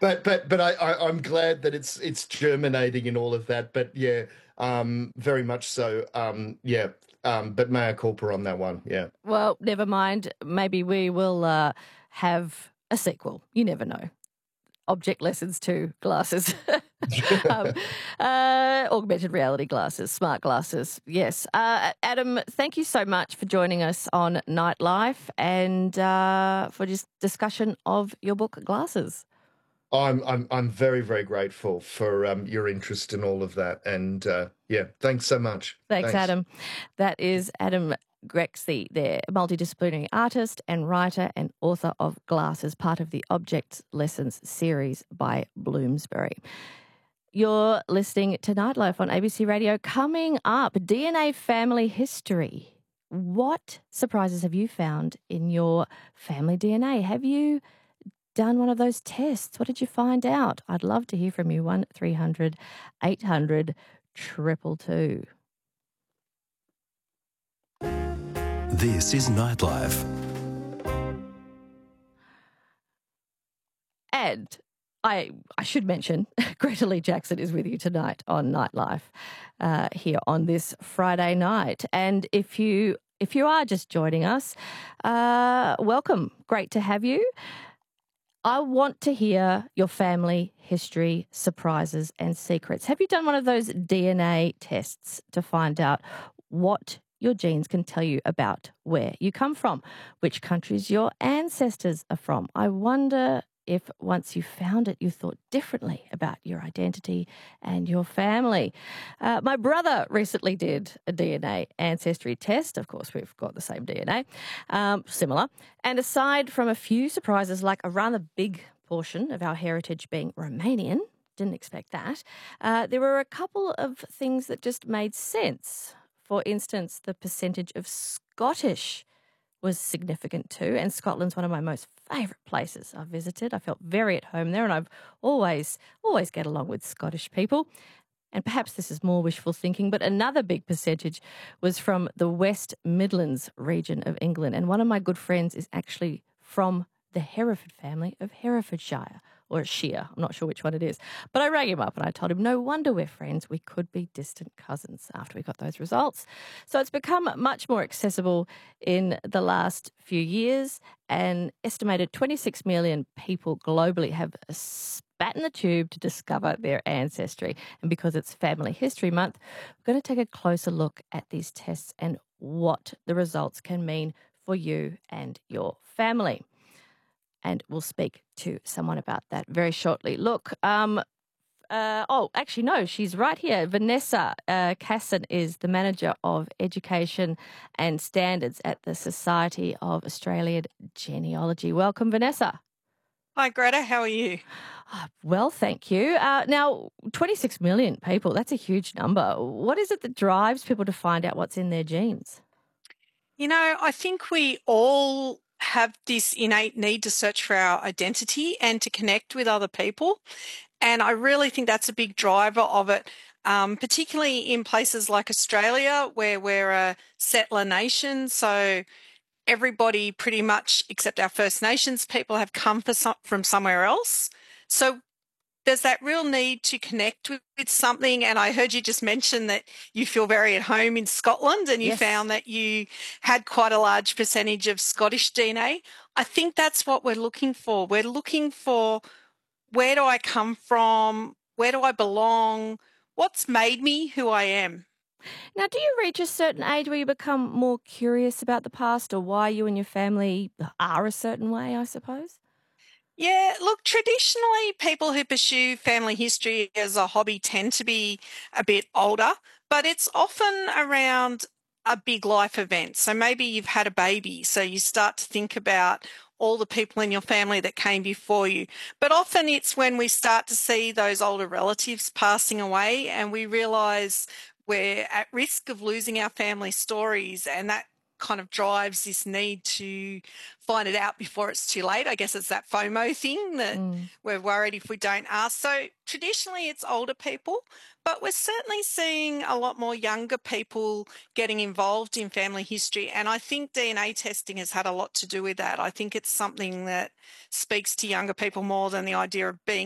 I'm glad that it's germinating in all of that. But yeah, very much so. Yeah, but mea culpa on that one. Yeah. Well, never mind. Maybe we will have a sequel. You never know. Object lessons to glasses. um, Augmented reality glasses, smart glasses. Yes. Adam, thank you so much for joining us on Nightlife and for this discussion of your book, Glasses. I'm very, very grateful for your interest in all of that. And yeah, thanks so much. Thanks, Thanks. Adam. That is Adam Grexey there, a multidisciplinary artist and writer and author of Glasses, part of the Object Lessons series by Bloomsbury. You're listening to Nightlife on ABC Radio. Coming up, DNA family history. What surprises have you found in your family DNA? Have you done one of those tests? What did you find out? I'd love to hear from you. 1300 800 222. This is Nightlife. And I should mention, Greta Lee Jackson is with you tonight on Nightlife here on this Friday night. And if you are just joining us, welcome. Great to have you. I want to hear your family history, surprises and secrets. Have you done one of those DNA tests to find out what your genes can tell you about where you come from, which countries your ancestors are from? I wonder if once you found it, you thought differently about your identity and your family. My brother recently did a DNA ancestry test. Of course, we've got the same DNA, similar. And aside from a few surprises, like a rather big portion of our heritage being Romanian, didn't expect that, there were a couple of things that just made sense. For instance, the percentage of Scottish was significant too, and Scotland's one of my most favourite places I've visited. I felt very at home there, and I've always get along with Scottish people. And perhaps this is more wishful thinking, but another big percentage was from the West Midlands region of England. And one of my good friends is actually from the Hereford family of Herefordshire, or Shire. I'm not sure which one it is. But I rang him up and I told him, no wonder we're friends. We could be distant cousins after we got those results. So it's become much more accessible in the last few years. An estimated 26 million people globally have spat in the tube to discover their ancestry. And because it's Family History Month, we're going to take a closer look at these tests and what the results can mean for you and your family. And we'll speak to someone about that very shortly. Look, actually, no, she's right here. Vanessa Casson is the Manager of Education and Standards at the Society of Australian Genealogy. Welcome, Vanessa. Hi, Greta. How are you? Well, thank you. Now, 26 million people, that's a huge number. What is it that drives people to find out what's in their genes? You know, I think we all have this innate need to search for our identity and to connect with other people. And I really think that's a big driver of it, particularly in places like Australia, where we're a settler nation. So everybody pretty much, except our First Nations people, have come from somewhere else. So there's that real need to connect with something. And I heard you just mention that you feel very at home in Scotland and you Yes. found that you had quite a large percentage of Scottish DNA. I think that's what we're looking for. We're looking for, where do I come from? Where do I belong? What's made me who I am? Now, do you reach a certain age where you become more curious about the past or why you and your family are a certain way, I suppose? Yeah, look, traditionally, people who pursue family history as a hobby tend to be a bit older, but it's often around a big life event. So maybe you've had a baby, so you start to think about all the people in your family that came before you. But often it's when we start to see those older relatives passing away and we realize we're at risk of losing our family stories, and that kind of drives this need to find it out before it's too late. I guess it's that FOMO thing that we're worried if we don't ask. So traditionally it's older people, but we're certainly seeing a lot more younger people getting involved in family history. And I think DNA testing has had a lot to do with that. I think it's something that speaks to younger people more than the idea of being